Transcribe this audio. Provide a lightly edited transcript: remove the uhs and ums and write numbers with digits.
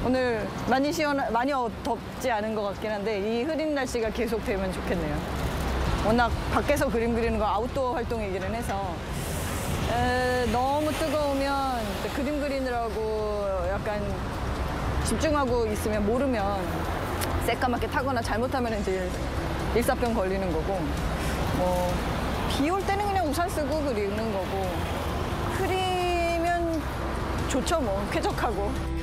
오늘 많이 덥지 않은 것 같긴 한데 이 흐린 날씨가 계속되면 좋겠네요. 워낙 밖에서 그림 그리는 거 아웃도어 활동이기는 해서 너무 뜨거우면 그림 그리느라고 약간 집중하고 있으면 모르면 새까맣게 타거나 잘못하면 이제 일사병 걸리는 거고, 뭐 비 올 때는 그냥 우산 쓰고 그리는 거고, 흐리면 좋죠 뭐, 쾌적하고.